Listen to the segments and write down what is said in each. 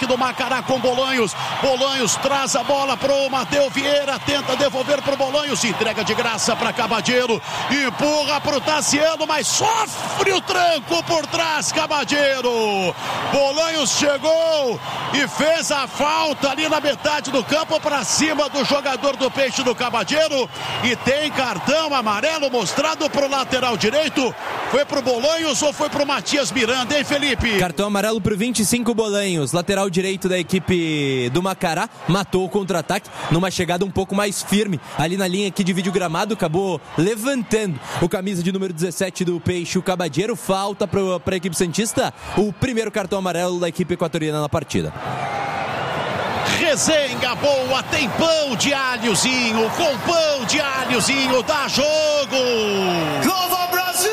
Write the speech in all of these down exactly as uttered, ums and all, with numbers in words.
do Macará com Bolanhos. Bolanhos traz a bola pro Matheus Vieira, tenta devolver pro Bolanhos, entrega de graça para Cabadeiro, empurra pro Tassiano, mas sofre o tranco por trás, Cabadeiro. Bolanhos chegou e fez a falta ali na metade do campo para cima do jogador do Peixe do Cabadeiro, e tem cartão amarelo mostrado pro lateral direito. Foi pro Bolanhos ou foi pro Matias Miranda, hein, Felipe? Cartão amarelo pro vinte e cinco Bolanhos, lateral direito da equipe do Macará, matou o contra-ataque numa chegada um pouco mais firme ali na linha que divide o gramado, acabou levantando o camisa de número dezessete do Peixe, o Cabadeiro. Falta para a equipe santista, o primeiro cartão amarelo da equipe equatoriana na partida. Resenha boa, tem pão de alhozinho, com pão de alhozinho dá jogo. Nova Brasil!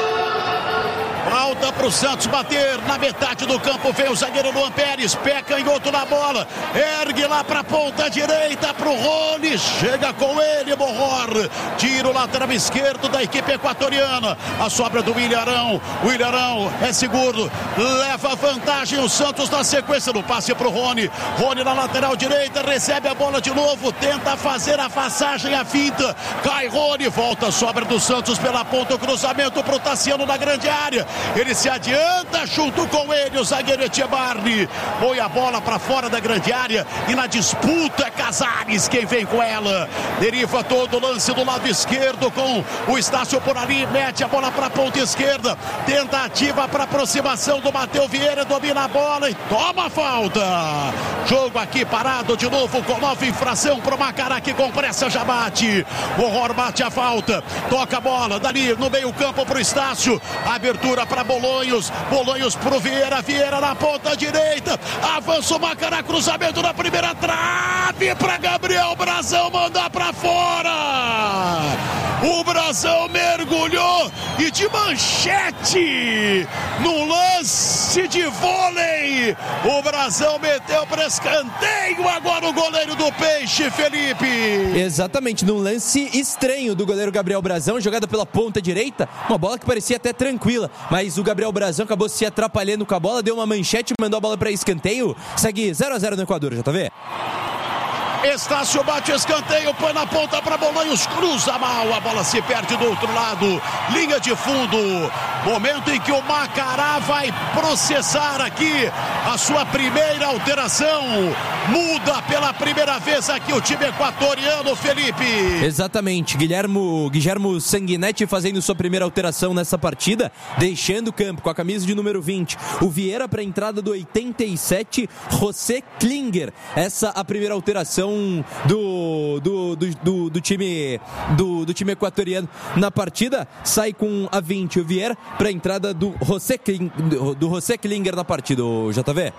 Falta pro Santos bater na metade do campo, vem o zagueiro Luan Pérez, pé canhoto na bola, ergue lá pra ponta direita pro Rony, chega com ele, Morror, tira o lateral esquerdo da equipe equatoriana, a sobra do Ilharão, o Ilharão é seguro, leva vantagem o Santos na sequência do passe pro Rony, Rony na lateral direita, recebe a bola de novo, tenta fazer a passagem, a finta, cai Rony, volta a sobra do Santos pela ponta, o cruzamento pro Tassiano na grande área, ele se adianta junto com ele, o zagueiro Etchebarri, põe a bola para fora da grande área e na disputa é Casares quem vem com ela, deriva todo o lance do lado esquerdo com o Estácio por ali, mete a bola para a ponta esquerda, tentativa para aproximação do Matheus Vieira, domina a bola e toma a falta, jogo aqui parado de novo com nova infração pro Macará que com pressa já bate, o Horror bate a falta, toca a bola dali no meio campo pro Estácio, abertura para Bolanhos, Bolanhos pro Vieira, Vieira na ponta direita, avança o Macará, cruzamento na primeira trave para Gabriel Brazão mandar para fora, o Brazão mergulhou e de manchete no lance de vôlei, o Brazão meteu para escanteio, agora o goleiro do Peixe, Felipe. Exatamente, num lance estranho do goleiro Gabriel Brazão, jogada pela ponta direita, uma bola que parecia até tranquila, mas o Gabriel Brazão acabou se atrapalhando com a bola, deu uma manchete, mandou a bola para escanteio, segue zero a zero no Equador, já tá vendo? Estácio bate escanteio, põe na ponta para Bolanhos, cruza mal, a bola se perde do outro lado, linha de fundo, momento em que o Macará vai processar aqui a sua primeira alteração, muda pela primeira vez aqui o time equatoriano, Felipe. Exatamente, Guilhermo, Guilhermo Sanguinetti fazendo sua primeira alteração nessa partida, deixando o campo com a camisa de número vinte, o Vieira para a entrada do oitenta e sete, José Klinger, essa a primeira alteração Do, do, do, do, do, time, do, do time equatoriano na partida, sai com a vinte o Vieira para a entrada do José, do, do José Klinger na partida, o J V.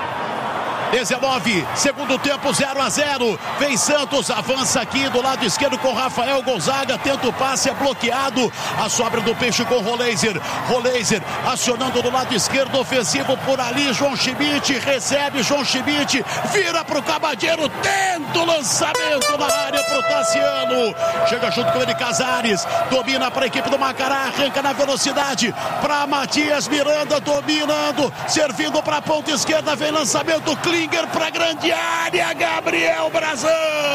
dezenove, segundo tempo, zero a zero, vem Santos, avança aqui do lado esquerdo com Rafael Gonzaga, tenta o passe, é bloqueado, a sobra do Peixe com Roleiser, Roleiser acionando do lado esquerdo, ofensivo por ali, João Schmidt, recebe João Schmidt, vira pro Cabadeiro, tenta o lançamento na área pro Tassiano, chega junto com ele Casares, domina para a equipe do Macará, arranca na velocidade, para Matias Miranda, dominando, servindo para a ponta esquerda, vem lançamento, Klinger para grande área, Gabriel Brazão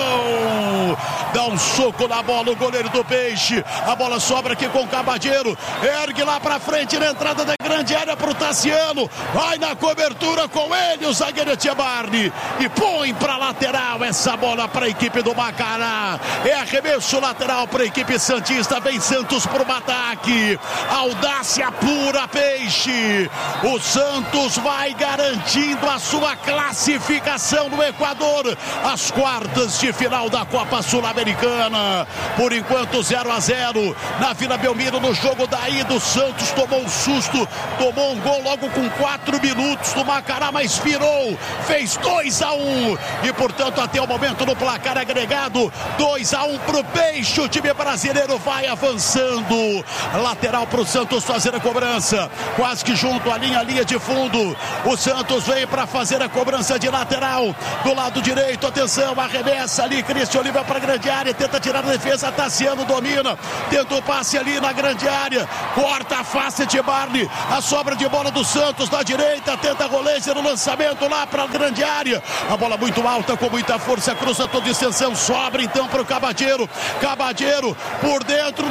dá um soco na bola, o goleiro do Peixe, a bola sobra aqui com o Cabadeiro, ergue lá para frente na entrada da grande área pro Tassiano, vai na cobertura com ele, o zagueiro Etchebarri, e põe para lateral essa bola para a equipe do Macará, é arremesso lateral para a equipe santista, vem Santos pro ataque, audácia pura, Peixe, o Santos vai garantindo a sua classificação no Equador, as quartas de final da Copa Sul-Americana, por enquanto zero a zero na Vila Belmiro, no jogo da ida, o Santos tomou um susto, tomou um gol logo com quatro minutos do Macará, mas virou, fez dois a um, e portanto até o momento no placar agregado, dois a um pro Peixe, o time brasileiro vai avançando, lateral pro Santos fazer a cobrança, quase que junto à linha, linha de fundo, o Santos vem para fazer a cobrança de lateral, do lado direito, atenção, arremessa ali, Cristian Oliva para grande área, tenta tirar a defesa, Tassiano domina, tenta o passe ali na grande área, corta a face de Barney, a sobra de bola do Santos na direita, tenta Roleiser no lançamento lá para a grande área, a bola muito alta, com muita força, cruza toda extensão, sobra então para o Cabadeiro, Cabadeiro por dentro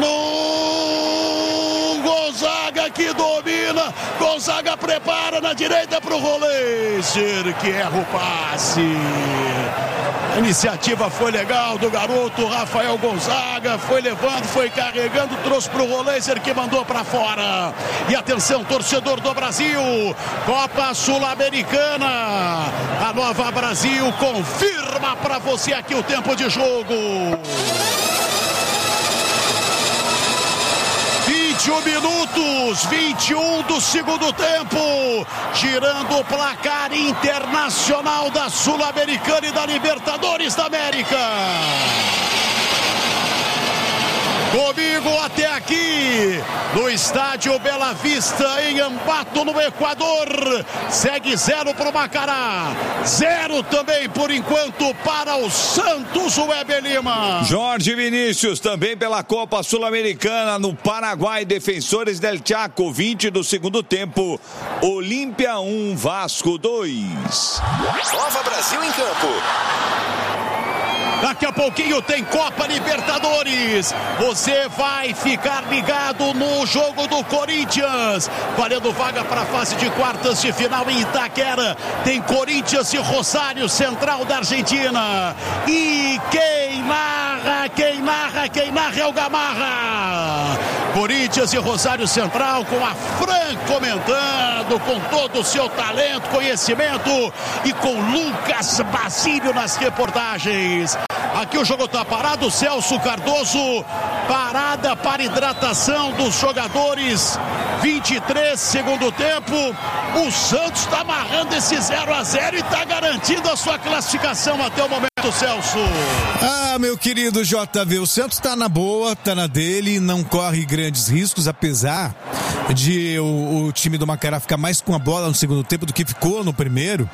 no Gonzaga que domina, Gonzaga prepara na direita para o Roleiser, que erra o passe. A iniciativa foi legal do garoto Rafael Gonzaga, foi levando, foi carregando, trouxe para o Roleiser que mandou para fora. E atenção, torcedor do Brasil, Copa Sul-Americana, a Nova Brasil confirma para você aqui o tempo de jogo. vinte e um minutos, vinte e um do segundo tempo, girando o placar internacional da Sul-Americana e da Libertadores da América. Comigo até aqui, no estádio Bela Vista, em Ambato, no Equador. Segue zero para o Macará, zero também, por enquanto, para o Santos, o Weber Lima. Jorge Vinícius, também pela Copa Sul-Americana, no Paraguai, Defensores del Chaco, vinte do segundo tempo. Olímpia um, Vasco dois. Nova Brasil em campo. Daqui a pouquinho tem Copa Libertadores. Você vai ficar ligado no jogo do Corinthians, valendo vaga para a fase de quartas de final em Itaquera. Tem Corinthians e Rosário Central da Argentina. E quem narra, quem narra, quem narra é o Gamarra. Corinthians e Rosário Central, com a Fran comentando, com todo o seu talento, conhecimento, e com Lucas Basílio nas reportagens. Aqui o jogo está parado, Celso Cardoso, parada para hidratação dos jogadores, vinte e três, segundo tempo. O Santos está amarrando esse zero a zero e está garantindo a sua classificação até o momento, Celso. Ah, meu querido J V, o Santos está na boa, está na dele, não corre grandes riscos, apesar de o, o time do Macará ficar mais com a bola no segundo tempo do que ficou no primeiro,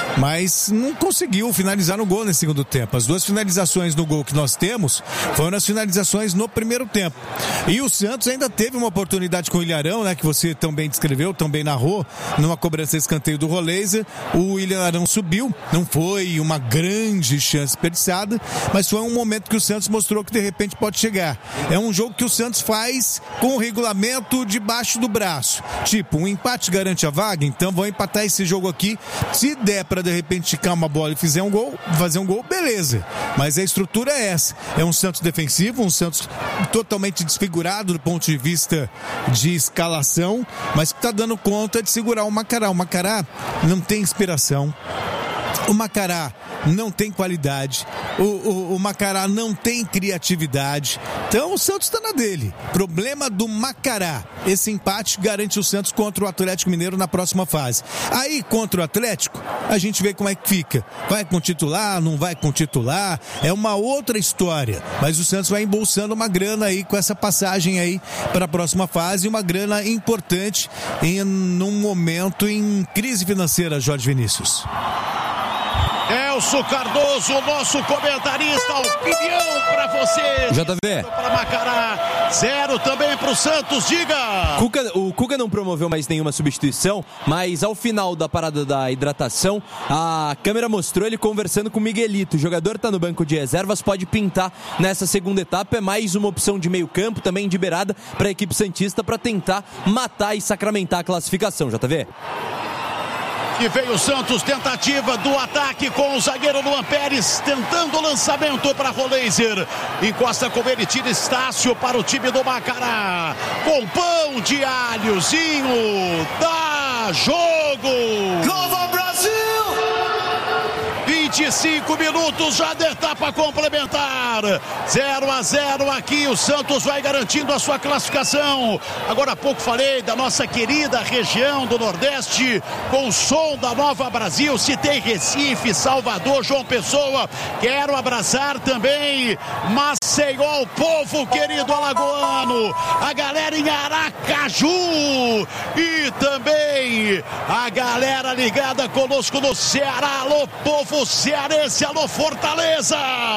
mas não conseguiu finalizar no gol nesse segundo tempo. As duas finalizações no gol que nós temos foram as finalizações no primeiro tempo. E o Santos ainda teve uma oportunidade com o Ilharão, né, que você também descreveu, também narrou, numa cobrança de escanteio do Roleiser. O Ilharão subiu, não foi uma grande chance desperdiçada, mas foi um momento que o Santos mostrou que de repente pode chegar. É um jogo que o Santos faz com o regulamento debaixo do braço. Tipo, um empate garante a vaga, então vão empatar esse jogo aqui. Se der para de repente esticar uma bola e fizer um gol, fazer um gol, beleza. Mas a estrutura é essa. É um Santos defensivo, um Santos totalmente desfigurado do ponto de vista de escalação, mas que está dando conta de segurar o Macará. O Macará não tem inspiração. O Macará não tem qualidade, o, o, o Macará não tem criatividade, então o Santos está na dele. Problema do Macará, esse empate garante o Santos contra o Atlético Mineiro na próxima fase. Aí contra o Atlético, a gente vê como é que fica, vai com titular, não vai com titular, é uma outra história, mas o Santos vai embolsando uma grana aí com essa passagem aí para a próxima fase, uma grana importante em num momento em crise financeira, Jorge Vinícius. Celso Cardoso, nosso comentarista, opinião para você. J V. Para Macará, zero também para o Santos, diga. Cuca, o Cuca não promoveu mais nenhuma substituição, mas ao final da parada da hidratação, a câmera mostrou ele conversando com o Miguelito. O jogador está no banco de reservas, pode pintar nessa segunda etapa. É mais uma opção de meio campo, também de beirada para a equipe santista, para tentar matar e sacramentar a classificação, J V. E veio o Santos, tentativa do ataque com o zagueiro Luan Pérez, tentando o lançamento para Roleiser. Encosta com ele, tira Estácio para o time do Macará. Com pão de alhozinho, dá jogo! Nova Brasil! vinte e cinco minutos já da etapa complementar, zero a zero aqui, o Santos vai garantindo a sua classificação. Agora há pouco falei da nossa querida região do Nordeste, com o som da Nova Brasil, citei Recife, Salvador, João Pessoa, quero abraçar também Maceió, o povo querido alagoano, a galera em Aracaju e também a galera ligada conosco no Ceará, alô povo cearense. cearense, alô Fortaleza.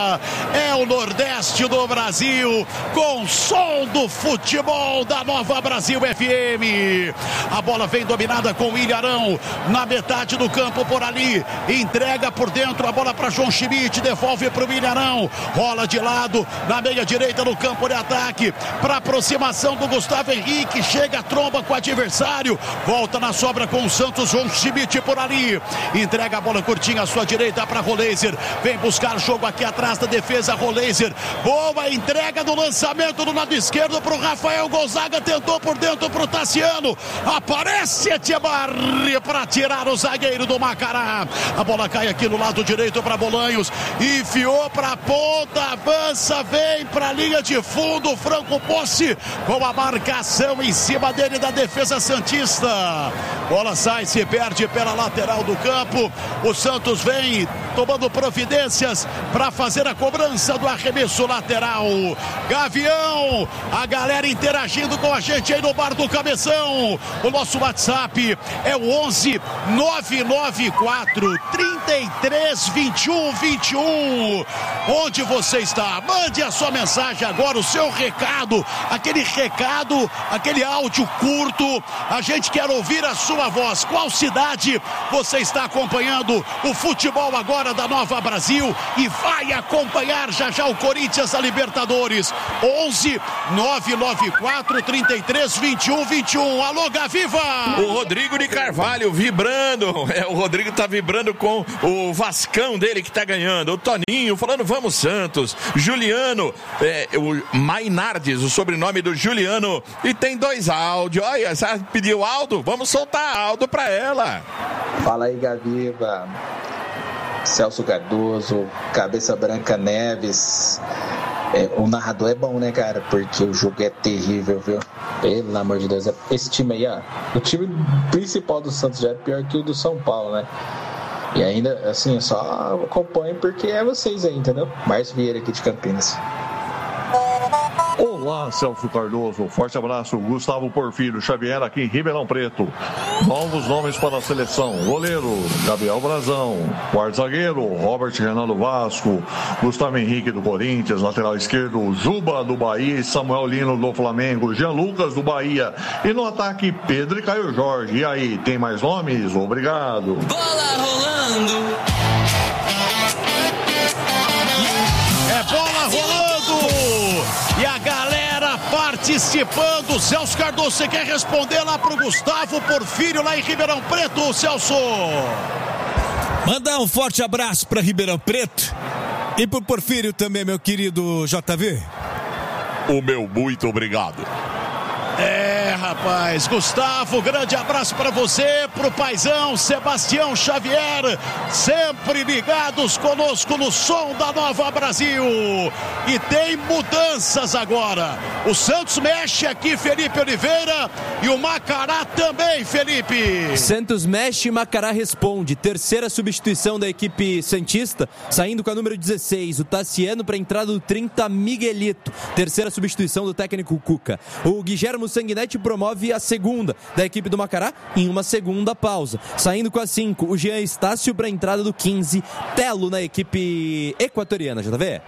É o Nordeste do Brasil, com som do futebol da Nova Brasil F M. A bola vem dominada com o Ilharão na metade do campo por ali. Entrega por dentro a bola para João Schmidt, devolve para o Ilharão. Rola de lado na meia direita no campo de ataque para aproximação do Gustavo Henrique. Chega a tromba com o adversário. Volta na sobra com o Santos. João Schmidt por ali. Entrega a bola curtinha à sua direita para Roleiser. Vem buscar jogo aqui atrás da defesa. Roleiser. Boa entrega do lançamento do lado esquerdo para o Rafael Gonzaga. Tentou por dentro para o Tassiano. Aparece Etchebarri para tirar o zagueiro do Macará. A bola cai aqui no lado direito para Bolanhos. Enfiou para a ponta. Avança. Vem para a linha de fundo. Franco Posse com a marcação em cima dele da defesa santista. Bola sai, se perde pela lateral do campo. O Santos vem tomando providências para fazer a cobrança do arremesso lateral. Gavião, a galera interagindo com a gente aí no Bar do Cabeção. O nosso WhatsApp é o onze nove nove quatro, trinta e três, vinte e um, vinte e um. Onde você está? Mande a sua mensagem agora, o seu recado, aquele recado, aquele áudio curto. A gente quer ouvir a sua voz. Qual cidade você está acompanhando o futebol agora da Nova Brasil e vai acompanhar já já o Corinthians da Libertadores? onze nove nove quatro, trinta e três, vinte e um, vinte e um. Alô, Gaviva! O Rodrigo de Carvalho vibrando. É, o Rodrigo tá vibrando com o Vascão dele que tá ganhando. O Toninho falando vamos Santos. Juliano, é, o Mainardes, o sobrenome do Juliano. E tem dois áudios. Olha, você pediu Aldo? Vamos soltar Aldo pra ela. Fala aí, Gaviva. Celso Cardoso, Cabeça Branca Neves. É, o narrador é bom, né, cara? Porque o jogo é terrível, viu? Pelo amor de Deus. Esse time aí, ó. O time principal do Santos já é pior que o do São Paulo, né? E ainda, assim, só acompanho porque é vocês aí, entendeu? Márcio Vieira aqui de Campinas. Olá, Celso Cardoso, forte abraço. Gustavo Porfírio Xavier aqui em Ribeirão Preto. Novos nomes para a seleção: goleiro Gabriel Brazão, quarto zagueiro Robert Renan do Vasco, Gustavo Henrique do Corinthians, lateral esquerdo Juba do Bahia e Samuel Lino do Flamengo, Jean Lucas do Bahia e no ataque Pedro e Caio Jorge. E aí, tem mais nomes? Obrigado. Bola rolando. É bola rolando e a galera participando. Celso Cardoso, você quer responder lá pro Gustavo Porfírio lá em Ribeirão Preto, Celso? Mandar um forte abraço para Ribeirão Preto e pro Porfírio também, meu querido J V. O meu muito obrigado. É, rapaz, Gustavo, grande abraço para você, pro paizão Sebastião Xavier, sempre ligados conosco no som da Nova Brasil. E tem mudanças agora. O Santos mexe aqui, Felipe Oliveira, e o Macará também, Felipe. Santos mexe e Macará responde. Terceira substituição da equipe santista, saindo com a número dezesseis, o Tassiano para a entrada do trinta, Miguelito. Terceira substituição do técnico Cuca. O Guilherme Sanguinetti promove a segunda da equipe do Macará em uma segunda pausa. Saindo com a cinco, o Jean Estácio para a entrada do quinze, Telo na equipe equatoriana. Já vê?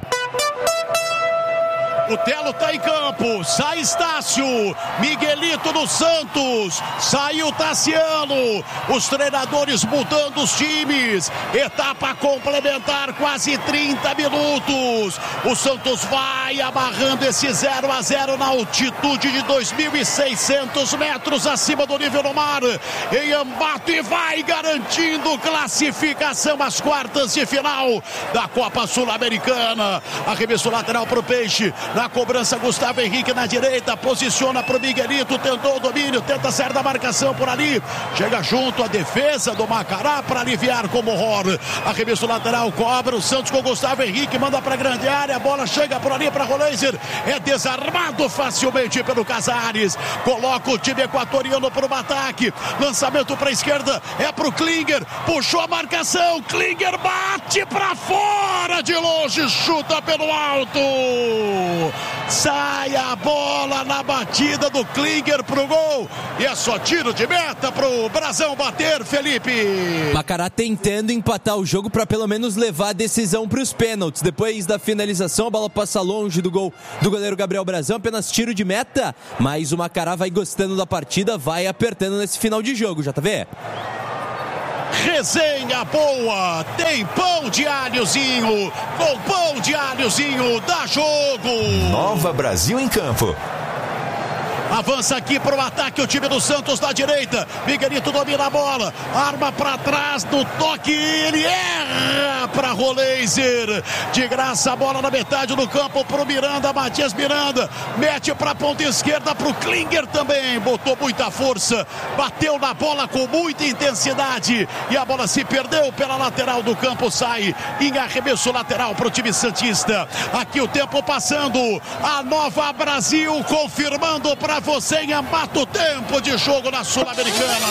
O Telo tá em campo, sai Estácio, Miguelito do Santos, saiu Tassiano, os treinadores mudando os times, etapa complementar, quase trinta minutos, o Santos vai amarrando esse zero a zero na altitude de dois mil e seiscentos metros acima do nível do mar, em Ambato, e vai garantindo classificação às quartas de final da Copa Sul-Americana. Arremesso lateral pro Peixe, na cobrança Gustavo Henrique na direita, posiciona pro Miguelito, tentou o domínio, tenta sair da marcação por ali, chega junto à defesa do Macará para aliviar como horror. Arremesso lateral, cobra o Santos com Gustavo Henrique, manda pra grande área, a bola chega por ali para Roleiser, é desarmado facilmente pelo Casares, coloca o time equatoriano pro ataque, lançamento pra esquerda, é pro Klinger, puxou a marcação, Klinger bate pra fora de longe, chuta pelo alto. Sai a bola na batida do Klinger pro gol. E é só tiro de meta pro Brasão bater, Felipe. Macará tentando empatar o jogo para pelo menos levar a decisão para os pênaltis. Depois da finalização, a bola passa longe do gol do goleiro Gabriel Brasão. Apenas tiro de meta. Mas o Macará vai gostando da partida, vai apertando nesse final de jogo, J V. Resenha boa, tem pão de alhozinho, com pão de alhozinho dá jogo. Nova Brasil em campo. Avança aqui para o ataque o time do Santos da direita. Miguelito domina a bola, arma para trás do toque, ele erra para Roleiser. De graça a bola na metade do campo para o Miranda, Matias Miranda. Mete para a ponta esquerda para o Klinger também. Botou muita força, bateu na bola com muita intensidade e a bola se perdeu pela lateral do campo. Sai em arremesso lateral para o time santista. Aqui o tempo passando. A Nova Brasil confirmando para você em Ambato, tempo de jogo na Sul-Americana.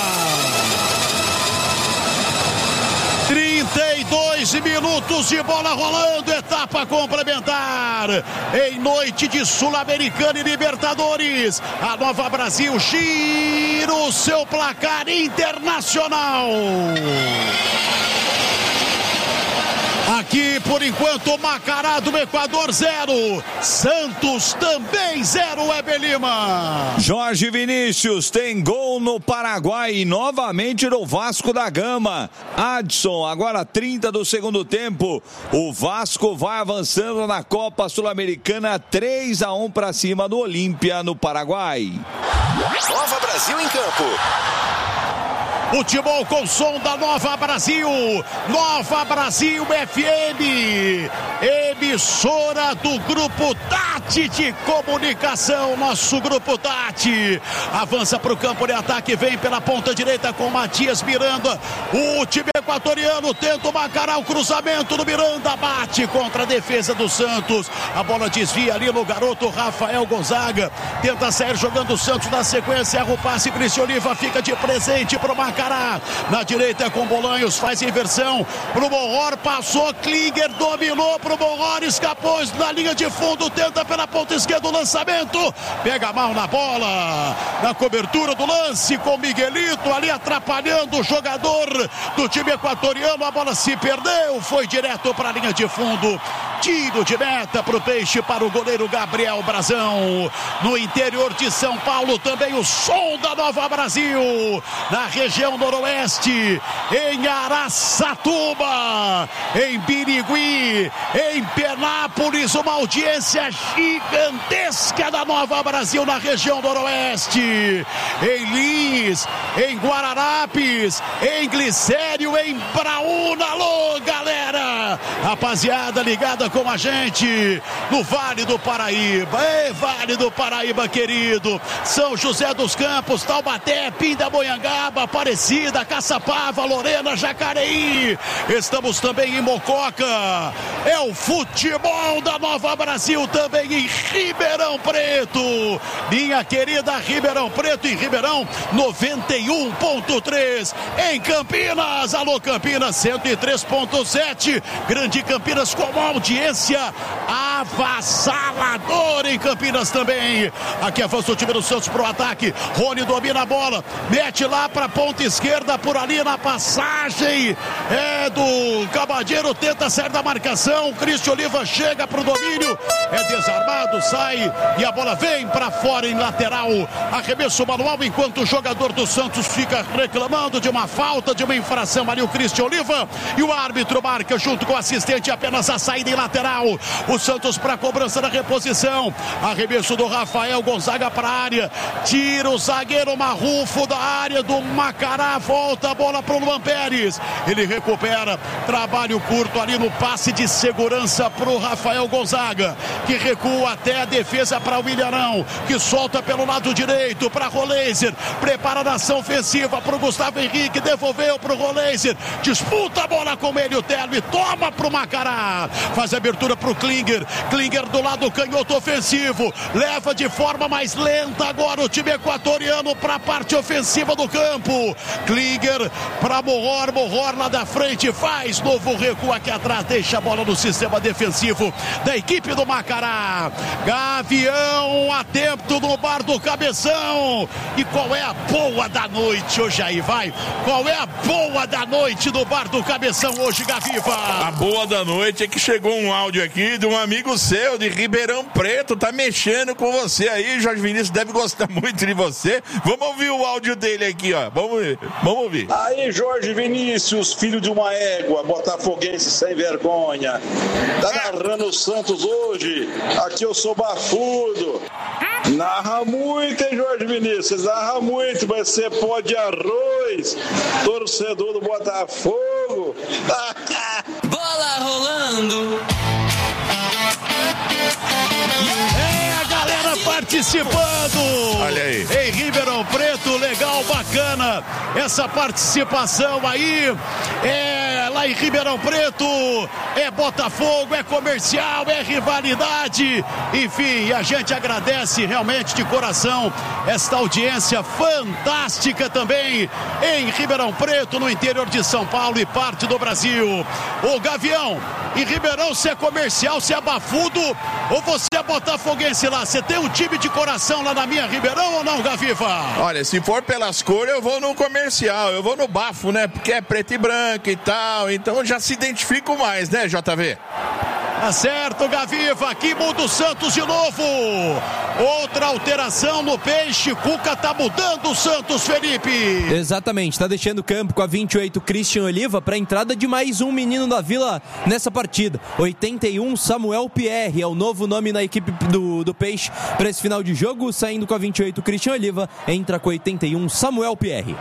trinta e dois minutos de bola rolando, etapa complementar. Em noite de Sul-Americana e Libertadores, a Nova Brasil gira o seu placar internacional. Aqui, por enquanto, Macará do Equador zero, Santos também zero, Weber Lima. Jorge Vinícius tem gol no Paraguai e novamente no Vasco da Gama. Adson, agora trinta do segundo tempo. O Vasco vai avançando na Copa Sul-Americana, três a um para cima do Olímpia no Paraguai. Nova Brasil em campo. Futebol com som da Nova Brasil, Nova Brasil F M, emissora do Grupo Tati de Comunicação, nosso Grupo Tati. Avança para o campo de ataque, vem pela ponta direita com Matias Miranda. O time equatoriano tenta o Macará, o cruzamento do Miranda, bate contra a defesa do Santos. A bola desvia ali no garoto Rafael Gonzaga. Tenta sair jogando o Santos na sequência, erra o passe, Cristian Oliva fica de presente para o Macará. Na direita com Bolanhos, faz inversão pro Monror, passou, Klinger dominou pro Monror, escapou na linha de fundo, tenta pela ponta esquerda o lançamento, pega mal na bola, na cobertura do lance com Miguelito ali atrapalhando o jogador do time equatoriano. A bola se perdeu, foi direto para a linha de fundo. Tiro de meta para o Peixe, para o goleiro Gabriel Brasão. No interior de São Paulo também o som da Nova Brasil, na região noroeste, em Araçatuba, em Birigui, em Penápolis, uma audiência gigantesca da Nova Brasil na região noroeste, em Lins, em Guararapes, em Glicério, em Braúna. Alô, galera, rapaziada ligada com a gente no Vale do Paraíba. Ei, Vale do Paraíba querido, São José dos Campos, Taubaté, Pindamonhangaba, Aparecida, Caçapava, Lorena, Jacareí. Estamos também em Mococa. É o futebol da Nova Brasil também em Ribeirão Preto. Minha querida Ribeirão Preto e Ribeirão noventa e um ponto três. Em Campinas, alô Campinas cento e três ponto sete. Grande Campinas com uma audiência avassaladora em Campinas também. Aqui avança o time do Santos pro ataque. Rony domina a bola, mete lá pra ponta esquerda, por ali na passagem é do Cabadeiro, tenta sair da marcação, Cristian Oliva chega pro domínio, é desarmado, sai e a bola vem pra fora em lateral, arremesso manual, enquanto o jogador do Santos fica reclamando de uma falta, de uma infração ali o Cristian Oliva, e o árbitro marca junto com o assistente apenas a saída em lateral. O Santos pra cobrança da reposição, arremesso do Rafael Gonzaga pra área, tira o zagueiro Marrufo da área do Macará, volta a bola pro Luan Pérez, ele recupera, trabalho curto ali no passe de segurança pro Rafael Gonzaga, que recua até a defesa para o Ilharão, que solta pelo lado direito para Roleiser, prepara a ação ofensiva pro Gustavo Henrique, devolveu pro Roleiser, disputa a bola com ele o Telo e toma pro Macará. Faz a abertura pro Klinger. Klinger do lado canhoto ofensivo. Leva de forma mais lenta agora o time equatoriano para a parte ofensiva do campo. Klinger para Mohor. Mohor lá da frente. Faz novo recuo aqui atrás. Deixa a bola no sistema defensivo da equipe do Macará. Gavião atento no bar do Cabeção. E qual é a boa da noite hoje aí, vai? Qual é a boa da noite do bar do Cabeção hoje, Gaviva? A boa da noite é que chegou um áudio aqui de um amigo seu de Ribeirão Preto, tá mexendo com você aí, Jorge Vinícius deve gostar muito de você. Vamos ouvir o áudio dele aqui, ó. Vamos ver. Vamos ouvir. Aí, Jorge Vinícius, filho de uma égua, botafoguense sem vergonha. Tá narrando o Santos hoje. Aqui eu sou bafudo. Narra muito, hein, Jorge Vinícius? Narra muito, vai ser pó de arroz. Torcedor do Botafogo. Bola rolando. É a galera participando. Olha aí. Em Ribeirão Preto, legal, bacana. Essa participação aí é lá em Ribeirão Preto. É Botafogo, é comercial, é rivalidade. Enfim, a gente agradece realmente de coração esta audiência fantástica também em Ribeirão Preto, no interior de São Paulo e parte do Brasil. Ô Gavião, em Ribeirão você é comercial, você é bafudo ou você é botafoguense lá? Você tem um time de coração lá na minha Ribeirão ou não, Gaviva? Olha, se for pelas cores eu vou no comercial, eu vou no bafo, né? Porque é preto e branco e tal, então eu já se identifico mais, né, J V? Tá certo, Gaviva, aqui muda o Santos de novo. Outra alteração no Peixe, Cuca tá mudando o Santos, Felipe. Exatamente, tá deixando o campo com a vinte e oito Christian Oliva para a entrada de mais um menino da Vila nessa partida. oitenta e um Samuel Pierre é o novo nome na equipe do, do Peixe para esse final de jogo, saindo com a vinte e oito Christian Oliva, entra com oitenta e um Samuel Pierre.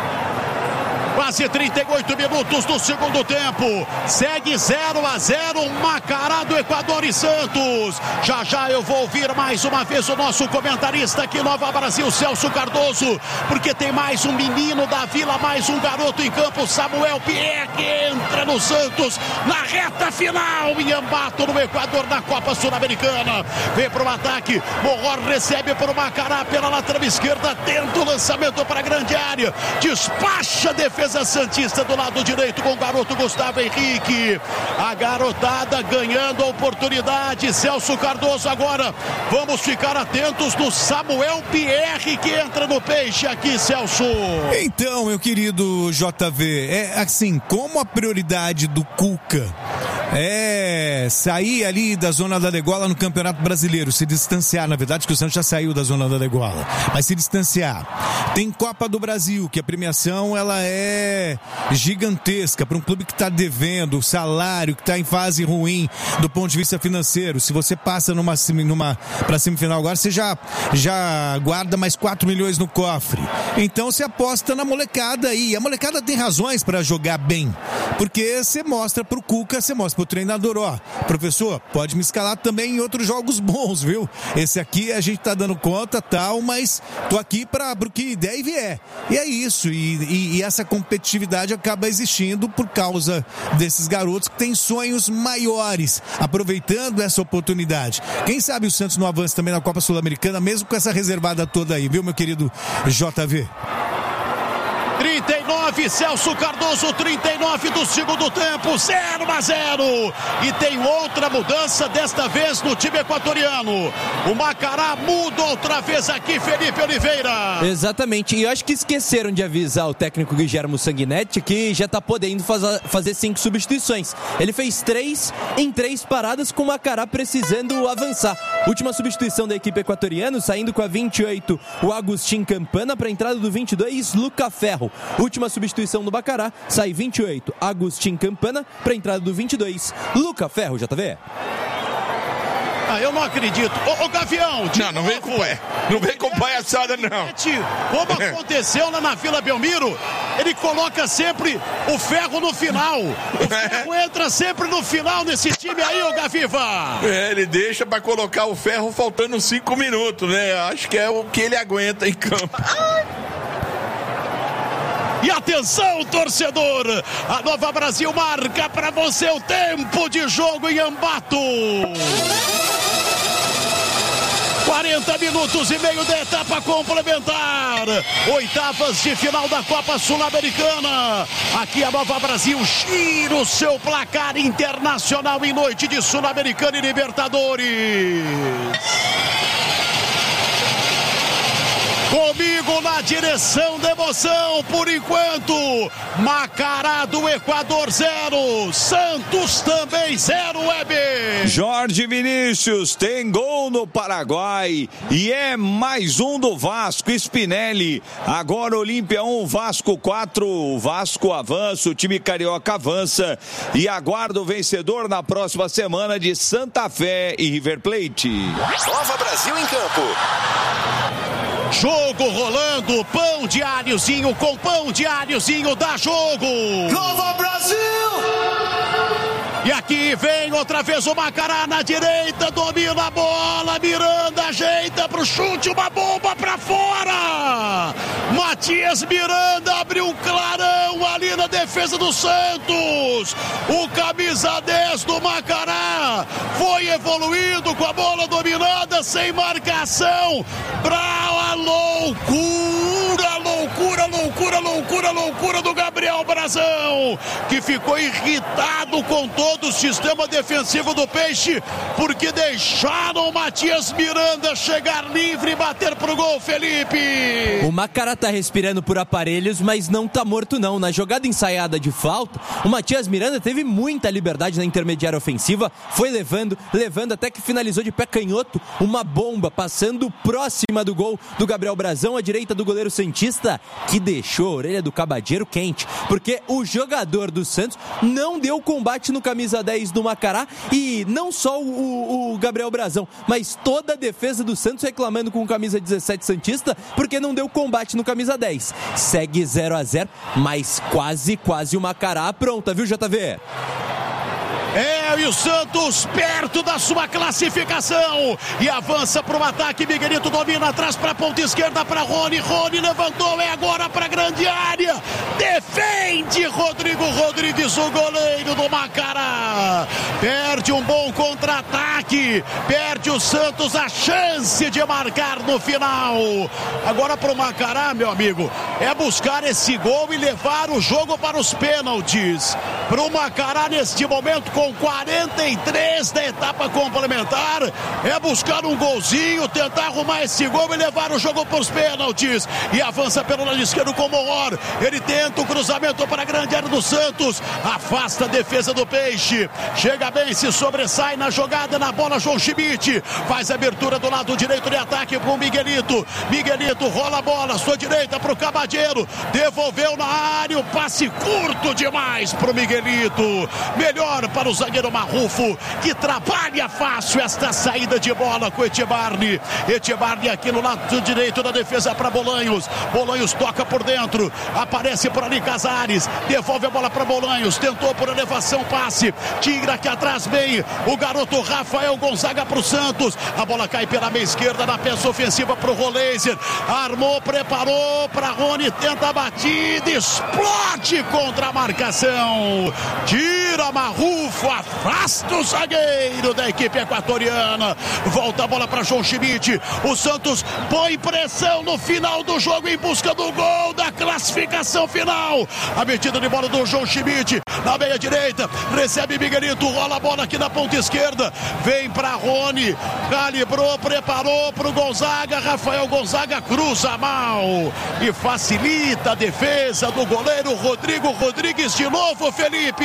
Quase trinta e oito minutos do segundo tempo. Segue zero a zero, Macará do Equador e Santos. Já já eu vou ouvir mais uma vez o nosso comentarista aqui Nova Brasil, Celso Cardoso, porque tem mais um menino da Vila, mais um garoto em campo, Samuel Pierre, que entra no Santos na reta final em Ambato, no Equador, na Copa Sul-Americana. Vem para o ataque, Mohor recebe para o Macará pela lateral esquerda, tenta o lançamento para a grande área, despacha a defesa santista do lado direito com o garoto Gustavo Henrique. A garotada ganhando a oportunidade. Celso Cardoso agora. Vamos ficar atentos no Samuel Pierre que entra no Peixe aqui, Celso. Então, meu querido J V, é assim, como a prioridade do Cuca é sair ali da zona da degola no Campeonato Brasileiro, se distanciar, na verdade que o Santos já saiu da zona da degola, mas se distanciar. Tem Copa do Brasil, que a premiação ela é gigantesca para um clube que está devendo, salário, que está em fase ruim do ponto de vista financeiro. Se você passa numa, numa para semifinal agora, você já, já guarda mais quatro milhões no cofre. Então você aposta na molecada aí. A molecada tem razões para jogar bem, porque você mostra pro Cuca, você mostra pro treinador, ó, professor, pode me escalar também em outros jogos bons, viu? Esse aqui a gente tá dando conta, tal, mas tô aqui para pro que der e vier. E é isso, e, e, e essa competitividade acaba existindo por causa desses garotos que têm sonhos maiores, aproveitando essa oportunidade. Quem sabe o Santos não avança também na Copa Sul-Americana, mesmo com essa reservada toda aí, viu, meu querido J V? trinta e nove, Celso Cardoso, trinta e nove do segundo tempo, zero a zero. E tem outra mudança, desta vez no time equatoriano. O Macará muda outra vez aqui, Felipe Oliveira. Exatamente, e eu acho que esqueceram de avisar o técnico Guilhermo Sanguinetti que já tá podendo fazer, fazer cinco substituições. Ele fez três em três paradas, com o Macará precisando avançar. Última substituição da equipe equatoriana, saindo com a vinte e oito, o Agustin Campana, para a entrada do vinte e dois, Luca Ferro. Última substituição do Macará, sai vinte e oito, Agustin Campana, para a entrada do vinte e dois, Luca Ferro, J V. Ah, eu não acredito. Ô, ô Gavião, não, não vem com pai. Não vem com palhaçada, não. Como aconteceu lá na Vila Belmiro, ele coloca sempre o Ferro no final. O Ferro entra sempre no final nesse time aí, ô Gaviva. É, ele deixa pra colocar o Ferro faltando cinco minutos, né? Acho que é o que ele aguenta em campo. E atenção, torcedor, a Nova Brasil marca para você o tempo de jogo em Ambato. quarenta minutos e meio da etapa complementar. Oitavas de final da Copa Sul-Americana. Aqui a Nova Brasil gira o seu placar internacional em noite de Sul-Americana e Libertadores. Comigo na direção da emoção, por enquanto, Macará do Equador zero, Santos também zero, Web. Jorge Vinícius tem gol no Paraguai e é mais um do Vasco, Spinelli. Agora Olímpia um, Vasco quatro, o Vasco avança, o time carioca avança e aguarda o vencedor na próxima semana de Santa Fé e River Plate. Nova Brasil em campo. Jogo rolando, pão de alhozinho com pão de alhozinho, dá jogo. Nova Brasil! E aqui vem outra vez o Macará na direita, domina a bola, Miranda ajeita pro chute, uma bomba pra fora. Matias Miranda abriu um clarão ali na defesa do Santos. O camisa dez do Macará foi evoluindo com a bola dominada, sem marcação, pra loucura, loucura, loucura, loucura, loucura do Gabriel Brazão, que ficou irritado com todo o sistema defensivo do Peixe, porque deixaram o Matias Miranda chegar livre e bater pro gol, Felipe. O Macará tá respirando por aparelhos, mas não tá morto não. Na jogada ensaiada de falta, o Matias Miranda teve muita liberdade na intermediária ofensiva, foi levando, levando até que finalizou de pé canhoto, uma bomba passando próxima do gol do Gabriel Brazão, à direita do goleiro santista, que deixou a orelha do Cabadeiro quente, porque o jogador do Santos não deu combate no camisa dez do Macará, e não só o, o Gabriel Brazão, mas toda a defesa do Santos reclamando com o camisa dezessete santista, porque não deu combate no camisa dez. Segue zero a zero, mas quase, quase o Macará pronta, viu, J V? É, e o Santos perto da sua classificação e avança para o ataque. Miguelito domina atrás para a ponta esquerda para Rony. Rony levantou, é agora para a grande área. Defende Rodrigo Rodrigues, o goleiro do Macará. Perde um bom contra-ataque. Perde o Santos a chance de marcar no final. Agora para o Macará, meu amigo, é buscar esse gol e levar o jogo para os pênaltis. Para o Macará neste momento, com quarenta e três da etapa complementar, é buscar um golzinho, tentar arrumar esse gol e levar o jogo para os pênaltis. E avança pelo lado esquerdo com o Moor. Ele tenta o cruzamento para a grande área do Santos, afasta a defesa do Peixe, chega bem, se sobressai na jogada, na bola João Schmidt, faz a abertura do lado direito de ataque com o Miguelito. Miguelito rola a bola, sua direita para o Cabadeiro, devolveu na área, o passe curto demais para o Miguelito. Melhor para o zagueiro Marrufo, que trabalha fácil esta saída de bola com Etibarne. Etibarne aqui no lado direito da defesa para Bolanhos. Bolanhos toca por dentro, aparece por ali Casares, devolve a bola para Bolanhos, tentou por elevação, passe, tira aqui atrás bem o garoto Rafael Gonzaga para o Santos. A bola cai pela meia esquerda na peça ofensiva para o Roleiser. Armou, preparou para Rony, tenta a batida, explode contra a marcação. Tira Marrufo, afasta o zagueiro da equipe equatoriana. Volta a bola para João Schmidt. O Santos põe pressão no final do jogo em busca do gol da classificação final. A metida de bola do João Schmidt na meia direita, recebe Miguelito, rola a bola aqui na ponta esquerda, vem para Rony, calibrou, preparou para o Gonzaga. Rafael Gonzaga cruza mal e facilita a defesa do goleiro Rodrigo Rodrigues de novo, Felipe.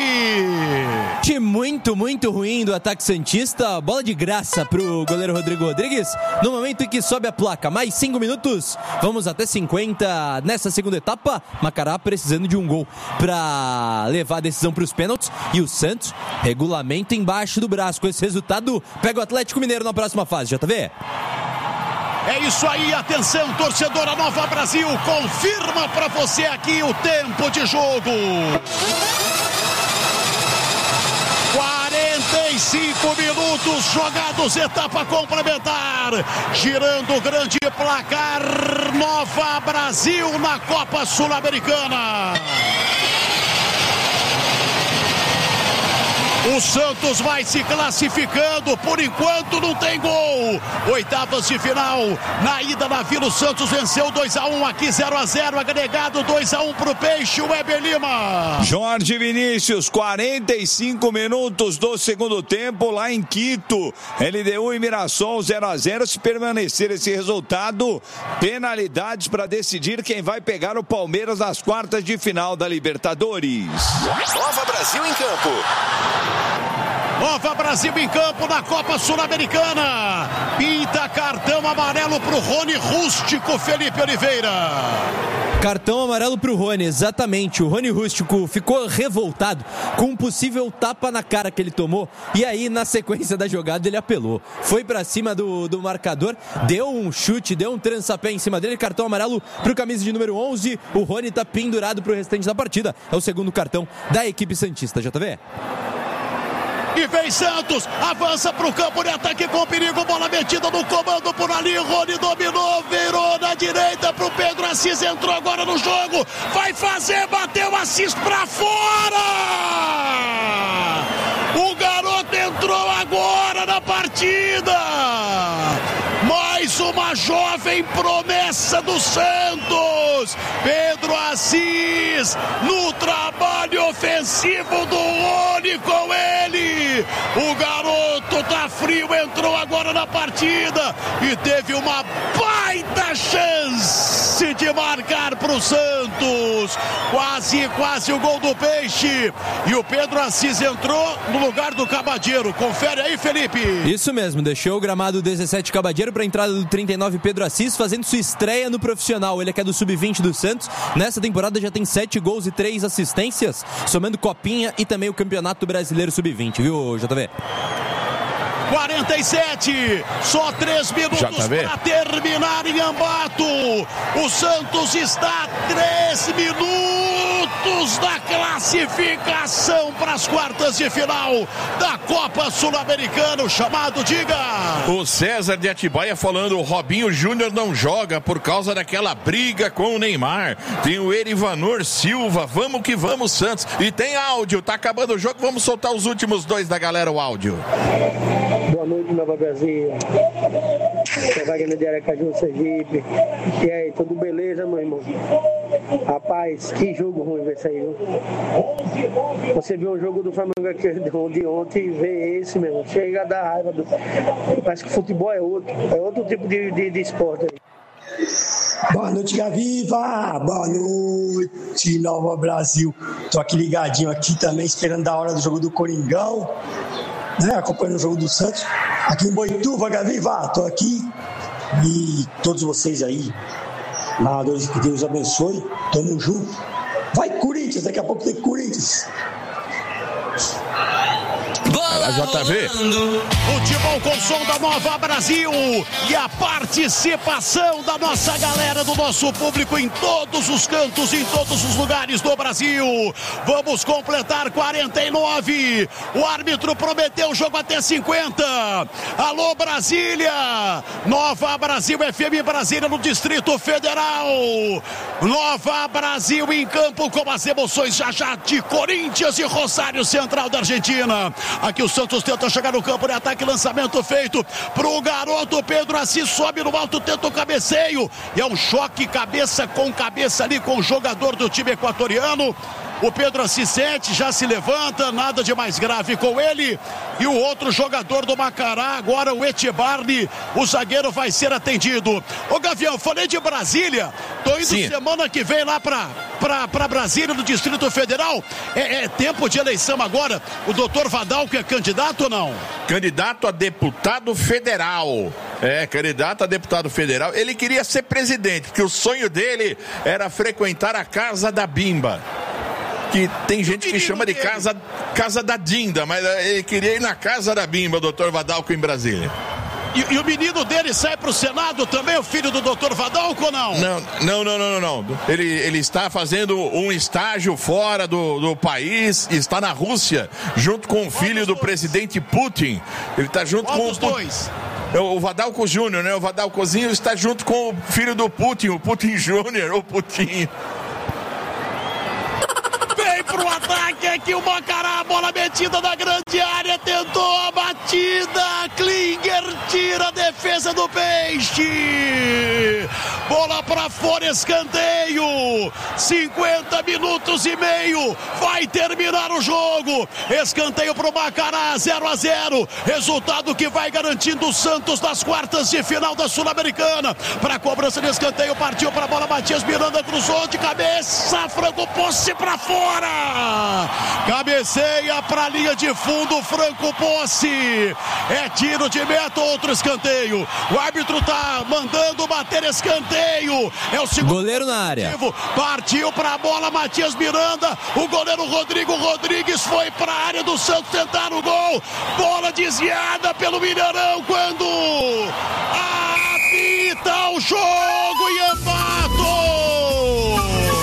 Muito, muito ruim do ataque santista. Bola de graça pro goleiro Rodrigo Rodrigues, no momento em que sobe a placa. Mais cinco minutos, vamos até cinquenta nessa segunda etapa. Macará precisando de um gol para levar a decisão para os pênaltis, e o Santos regulamento embaixo do braço. Com esse resultado, pega o Atlético Mineiro na próxima fase, J V. É isso aí, atenção, torcedora Nova Brasil, confirma para você aqui o tempo de jogo. quarenta e Cinco minutos jogados, etapa complementar. Girando o grande placar. Nova Brasil na Copa Sul-Americana. O Santos vai se classificando, por enquanto não tem gol. Oitavas de final, na ida na Vila, o Santos venceu dois a um, aqui zero a zero, agregado dois a um pro Peixe, o Weber Lima. Jorge Vinícius, quarenta e cinco minutos do segundo tempo, lá em Quito. L D U e Mirassol zero a zero, se permanecer esse resultado, penalidades para decidir quem vai pegar o Palmeiras nas quartas de final da Libertadores. Nova Brasil em campo. Nova Brasil em campo na Copa Sul-Americana. Pinta cartão amarelo pro Rony Rústico, Felipe Oliveira. Cartão amarelo pro Rony, exatamente. O Rony Rústico ficou revoltado com um possível tapa na cara que ele tomou. E aí, na sequência da jogada, ele apelou. Foi pra cima do, do marcador, deu um chute, deu um trançapé em cima dele. Cartão amarelo pro camisa de número onze. O Rony tá pendurado pro restante da partida. É o segundo cartão da equipe santista, J V. E vem Santos, avança para o campo de ataque com perigo, bola metida no comando por ali, Rony dominou, virou na direita para o Pedro Assis, entrou agora no jogo, vai fazer, bateu Assis para fora! O garoto entrou agora na partida! Mais uma jovem promessa do Santos, Pedro Assis, no trabalho ofensivo do Rony com ele. O garoto tá frio, entrou agora na partida e teve uma baita chance de marcar pro Santos. Quase, quase o gol do Peixe. E o Pedro Assis entrou no lugar do Cabadeiro. Confere aí, Felipe. Isso mesmo, deixou o gramado dezessete Cabadeiro para a entrada do trinta e nove Pedro Assis, fazendo sua estreia no profissional. Ele que é do sub vinte do Santos. Nessa temporada já tem sete gols e três assistências, somando Copinha e também o Campeonato Brasileiro sub vinte, viu, J V? quarenta e sete, só três minutos para terminar em Ambato. O Santos está a três minutos da classificação para as quartas de final da Copa Sul-Americana. O chamado, diga. O César de Atibaia falando, o Robinho Júnior não joga por causa daquela briga com o Neymar. Tem o Erivanor Silva, vamos que vamos, Santos. E tem áudio, tá acabando o jogo, vamos soltar os últimos dois da galera, o áudio. Boa noite, Nova Brasil. É Wagner de Aracaju, Sergipe. E aí, tudo beleza, meu irmão? Rapaz, que jogo ruim esse aí, viu? Você viu o jogo do Flamengo aqui de ontem e vê esse, meu irmão. Chega a dar raiva. Do... Parece que futebol é outro. É outro tipo de, de, de esporte aí. Boa noite, Gaviva. Boa noite, Nova Brasil. Tô aqui ligadinho aqui também, esperando a hora do jogo do Coringão, né? Acompanhando o jogo do Santos. Aqui em Boituva, Gaviva. Tô aqui. E todos vocês aí, narradores, que Deus abençoe. Tamo junto. Vai, Corinthians. Daqui a pouco tem Corinthians. A J V. Futebol com som da Nova Brasil e a participação da nossa galera, do nosso público em todos os cantos, em todos os lugares do Brasil. Vamos completar quarenta e nove. O árbitro prometeu o jogo até cinquenta. Alô, Brasília. Nova Brasil, F M Brasília no Distrito Federal. Nova Brasil em campo com as emoções já já de Corinthians e Rosário Central da Argentina. Aqui o Santos tenta chegar no campo de ataque, lançamento feito pro garoto Pedro Assis, sobe no alto, tenta o cabeceio e é um choque cabeça com cabeça ali com o jogador do time equatoriano. O Pedro Assis sente, já se levanta, nada de mais grave com ele. E o outro jogador do Macará, agora o Etibarne, o zagueiro vai ser atendido. Ô Gavião, falei de Brasília, tô indo Sim. semana que vem lá pra, pra, pra Brasília, no Distrito Federal. É, é tempo de eleição agora. O doutor Vadal, que é candidato ou não? Candidato a deputado federal. É, candidato a deputado federal. Ele queria ser presidente, porque o sonho dele era frequentar a Casa da Bimba. Que tem gente que chama de casa, casa da Dinda, mas ele queria ir na Casa da Bimba, doutor Vadalco, em Brasília. E, e o menino dele sai pro Senado também, o filho do doutor Vadalco ou não? Não, não, não, não, não. Ele, ele está fazendo um estágio fora do, do país, está na Rússia, junto com o filho do presidente Putin. Ele está junto Qual com dos o dois? O Vadalco Júnior, né? O Vadalcozinho está junto com o filho do Putin, o Putin Júnior, o Putin. Vem pro ataque aqui o Macará, bola metida na grande área, tentou a batida, Klinger tira a defesa do Peixe. Bola pra fora, escanteio. cinquenta minutos e meio. Vai terminar o jogo. Escanteio pro Macará, zero a zero. Resultado que vai garantindo o Santos nas quartas de final da Sul-Americana. Pra cobrança de escanteio, partiu pra bola, Matias Miranda cruzou de cabeça, Franco Posse pra fora. Cabeceia pra linha de fundo, Franco Posse. É tiro de meta, outro escanteio. O árbitro tá mandando bater escanteio. É o segundo goleiro na área. Partiu pra bola, Matias Miranda. O goleiro Rodrigo Rodrigues foi pra área do Santos tentar o gol. Bola desviada pelo Mineirão quando apita o jogo e empatou.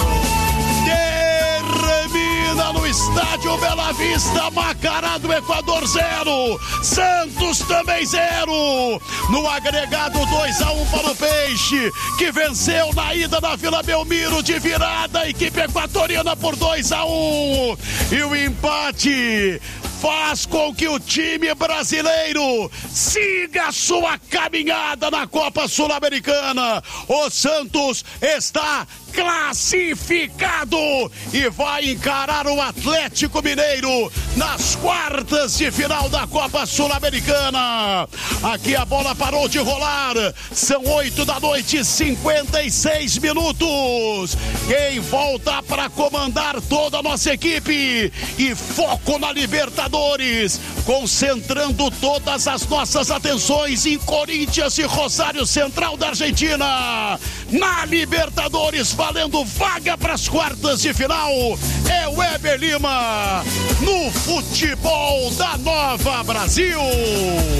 Termina no estádio Bela Vista, Macará do Equador zero, Santos também zero. No agregado dois a um para o Peixe, que venceu na ida na Vila Belmiro de virada, a equipe equatoriana por dois a um. E o empate faz com que o time brasileiro siga sua caminhada na Copa Sul-Americana. O Santos está classificado e vai encarar o Atlético Mineiro nas quartas de final da Copa Sul-Americana. Aqui a bola parou de rolar, são oito da noite, cinquenta e seis minutos. Quem volta para comandar toda a nossa equipe e foco na Libertadores, concentrando todas as nossas atenções em Corinthians e Rosário Central da Argentina. Na Libertadores, valendo vaga para as quartas de final, é o Weber Lima no futebol da Nova Brasil.